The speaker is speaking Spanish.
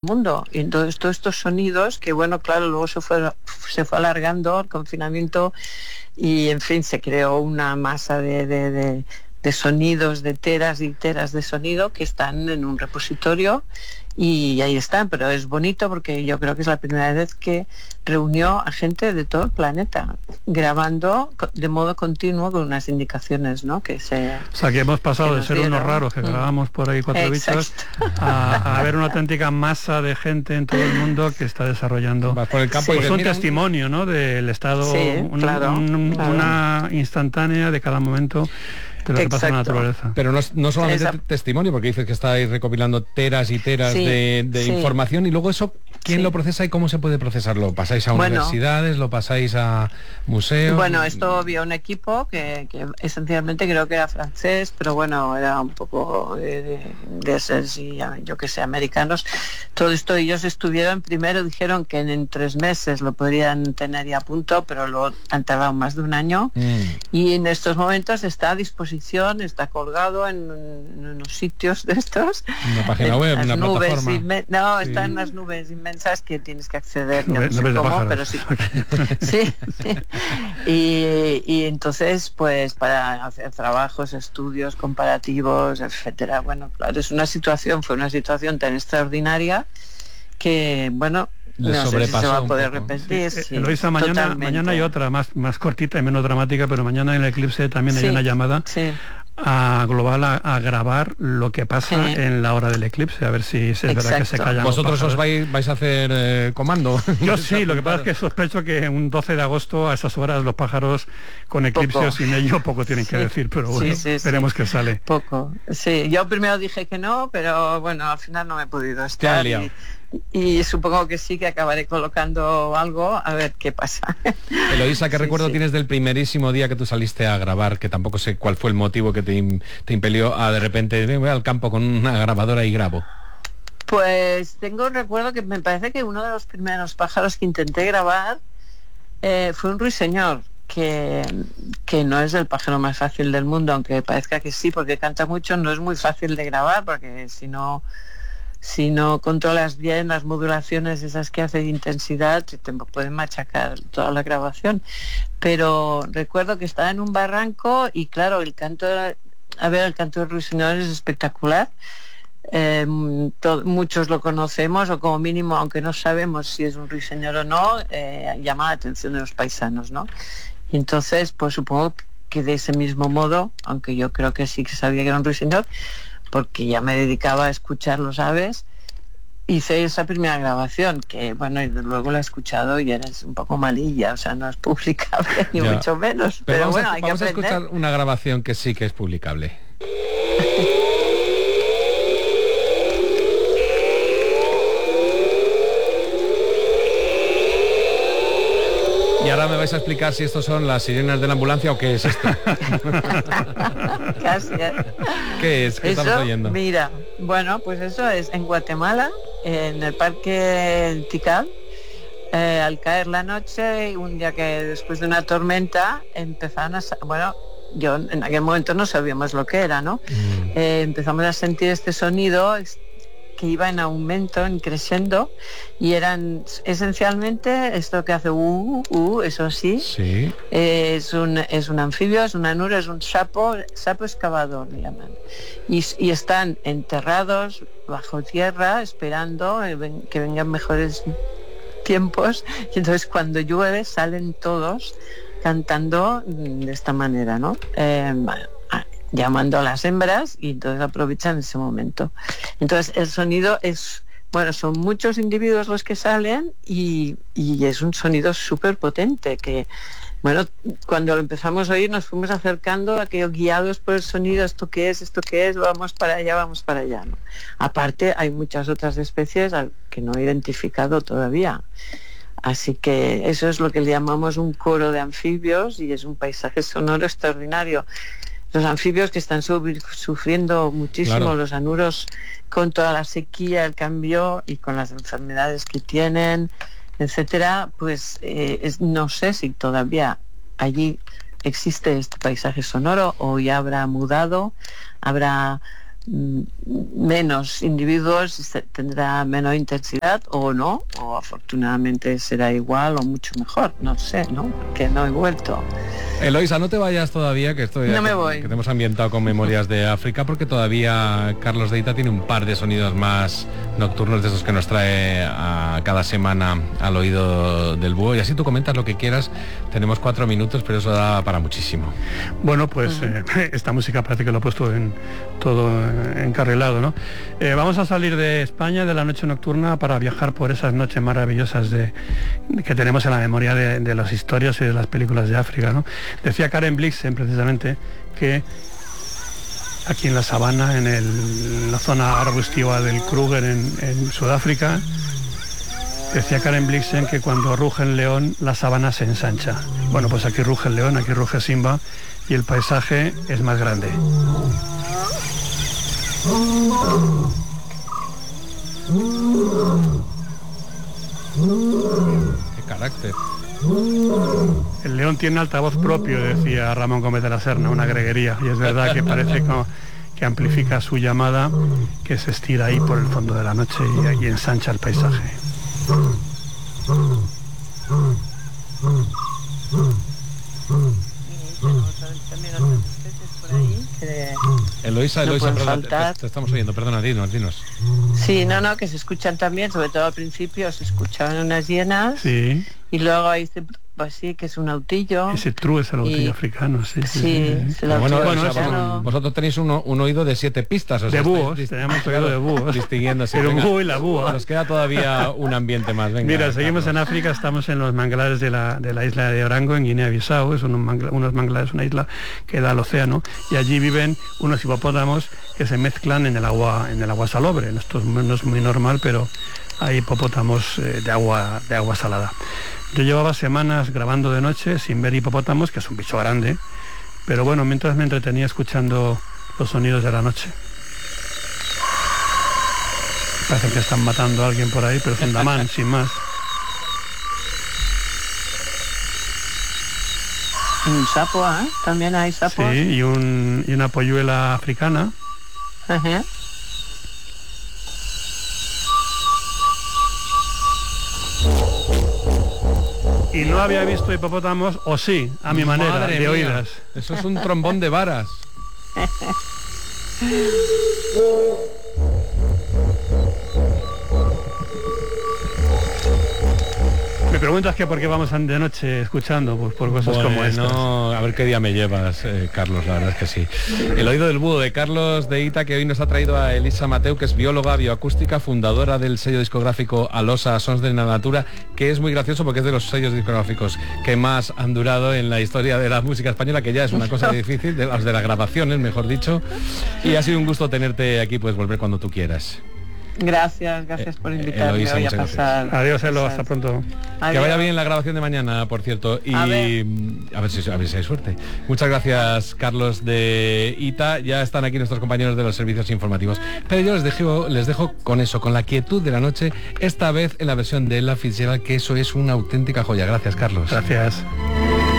mundo. Y entonces todos estos sonidos, que bueno, claro, luego se fue alargando el confinamiento y en fin, se creó una masa de sonidos, de teras y teras de sonido que están en un repositorio y ahí están, pero es bonito porque yo creo que es la primera vez que reunió a gente de todo el planeta grabando de modo continuo con unas indicaciones, ¿no? O sea, que hemos pasado de ser dieron unos raros que grabamos por ahí cuatro bichos a ver una auténtica masa de gente en todo el mundo que está desarrollando. Vas por el campo pues un testimonio, ¿no? Del estado, una instantánea de cada momento de lo que pasa en la naturaleza. Pero no solamente testimonio, porque dices que estáis recopilando teras y teras de información, y luego eso, ¿quién lo procesa y cómo se puede procesar? ¿Lo pasáis a universidades? ¿Lo pasáis a museos? Bueno, esto había un equipo que esencialmente creo que era francés, pero bueno, era un poco de esos, yo que sé, americanos. Todo esto ellos estuvieron, primero dijeron que en 3 meses lo podrían tener ya a punto, pero luego han tardado más de un año. Y en estos momentos está a disposición, está colgado en unos sitios de estos. Una página web, una plataforma. Está en unas nubes inmensas que tienes que acceder, no sé cómo, pero sí. sí. Y entonces, pues para hacer trabajos, estudios comparativos, etcétera. Bueno, claro, fue una situación tan extraordinaria que, bueno, no sé si se va a poder repetir. Eloísa, mañana hay otra más cortita y menos dramática, pero mañana en el eclipse también hay una llamada a global a grabar lo que pasa en la hora del eclipse, a ver si es verdad que se callan. ¿Vosotros os vais a hacer comando? Yo sí, lo que pasa es que sospecho que un 12 de agosto a esas horas los pájaros con eclipse o sin ello poco tienen que decir, pero bueno, veremos qué sale. Poco, yo primero dije que no, pero bueno, al final no me he podido estar. Y supongo que sí, que acabaré colocando algo a ver qué pasa. Eloísa, ¿qué recuerdo tienes del primerísimo día que tú saliste a grabar? Que tampoco sé cuál fue el motivo que te impelió a de repente voy al campo con una grabadora y grabo. Pues tengo un recuerdo que me parece que uno de los primeros pájaros que intenté grabar fue un ruiseñor, que no es el pájaro más fácil del mundo, aunque parezca que sí, porque canta mucho. No es muy fácil de grabar, porque si no controlas bien las modulaciones esas que hace de intensidad, te pueden machacar toda la grabación. Pero recuerdo que estaba en un barranco y claro, el canto del ruiseñor es espectacular. Muchos lo conocemos, o como mínimo, aunque no sabemos si es un ruiseñor o no, llama la atención de los paisanos, ¿no? Y entonces, pues supongo que de ese mismo modo, aunque yo creo que sí que sabía que era un ruiseñor, porque ya me dedicaba a escuchar los aves, hice esa primera grabación, que bueno, y luego la he escuchado y eres un poco malilla, o sea, no es publicable ni mucho menos, pero bueno, hay que aprender. Vamos a escuchar una grabación que sí que es publicable. Y ahora me vais a explicar si estos son las sirenas de la ambulancia o qué es esto. Casi. ¿Qué es? ¿Qué estamos oyendo? Mira, bueno, pues eso es en Guatemala, en el parque Tikal, al caer la noche, un día que después de una tormenta empezaron yo en aquel momento no sabíamos lo que era, ¿no? Empezamos a sentir este sonido que iba en aumento, en creciendo, y eran esencialmente esto que hace eso sí. Es un anfibio, es un anuro, es un sapo excavador, le llaman. Y están enterrados bajo tierra esperando que vengan mejores tiempos, y entonces cuando llueve salen todos cantando de esta manera, ¿no? Llamando a las hembras, y entonces aprovechan ese momento. Entonces el sonido es, son muchos individuos los que salen y es un sonido súper potente que, cuando lo empezamos a oír nos fuimos acercando, guiados por el sonido, esto qué es, vamos para allá, ¿no? Aparte hay muchas otras especies que no he identificado todavía. Así que eso es lo que le llamamos un coro de anfibios, y es un paisaje sonoro extraordinario. Los anfibios que están sufriendo muchísimo, los anuros, con toda la sequía, el cambio y con las enfermedades que tienen, etcétera, pues no sé si todavía allí existe este paisaje sonoro o ya habrá mudado, habrá menos individuos tendrá menos intensidad o no, o afortunadamente será igual o mucho mejor, no sé, ¿no? Porque no he vuelto. Eloisa, no te vayas todavía, que no me voy. Que te hemos ambientado con Memorias de África, porque todavía Carlos de Ita tiene un par de sonidos más nocturnos de esos que nos trae a cada semana al oído del búho, y así tú comentas lo que quieras. Tenemos 4 minutos, pero eso da para muchísimo. Bueno, pues esta música parece que lo he puesto en todo encarrilado, ¿no? Vamos a salir de España, de la noche nocturna, para viajar por esas noches maravillosas que tenemos en la memoria de las historias y de las películas de África, ¿no? Decía Karen Blixen precisamente que aquí en la sabana, en la zona arbustiva del Kruger en Sudáfrica, decía Karen Blixen que cuando ruge el león la sabana se ensancha. Bueno, pues aquí ruge el león, aquí ruge Simba y el paisaje es más grande. Qué carácter. El león tiene altavoz propio, decía Ramón Gómez de la Serna, una greguería, y es verdad que parece que amplifica su llamada, que se estira ahí por el fondo de la noche y ensancha el paisaje. Eloisa, perdón, te estamos oyendo, perdona, dinos. Sí, no, que se escuchan también, sobre todo al principio se escuchaban unas hienas, sí. Y luego ahí sí, que es un autillo. Ese true es el autillo africano, sí. Vosotros tenéis un oído de 7 pistas. De búhos, tenemos oído de búhos. Distinguiéndose. Pero un búho y la búa. Nos queda todavía un ambiente más. Venga, mira, seguimos en África, estamos en los manglares de la isla de Orango, en Guinea-Bissau. Es unos manglares, una isla que da al océano, y allí viven unos hipopótamos que se mezclan en el agua salobre. Esto no es muy normal, pero hay hipopótamos de agua salada. Yo llevaba semanas grabando de noche sin ver hipopótamos, que es un bicho grande, pero bueno, mientras me entretenía escuchando los sonidos de la noche. Parece que están matando a alguien por ahí, pero es un damán, sin más. Un sapo, ¿eh? También hay sapos. Sí, y una polluela africana. Ajá. Y no había visto hipopótamos, o sí, a mi manera, Madre de mía. oídas. Eso es un trombón de varas. Me preguntas que por qué vamos de noche escuchando, pues por cosas como estas. No, a ver qué día me llevas, Carlos, la verdad es que sí. El oído del búho de Carlos de Ita, que hoy nos ha traído a Elisa Mateu, que es bióloga bioacústica, fundadora del sello discográfico Alosa Sons de la Natura, que es muy gracioso porque es de los sellos discográficos que más han durado en la historia de la música española, que ya es una cosa difícil, de las grabaciones, mejor dicho. Y ha sido un gusto tenerte aquí, puedes volver cuando tú quieras. Gracias por invitarme Eloisa, hoy a pasar. Adiós, Elo, hasta pronto. Adiós. Que vaya bien la grabación de mañana, por cierto, y a ver si hay suerte. Muchas gracias, Carlos de Ita. Ya están aquí nuestros compañeros de los servicios informativos, pero yo les dejo con eso, con la quietud de la noche, esta vez en la versión de Ella Fitzgerald, que eso es una auténtica joya. Gracias, Carlos. Gracias.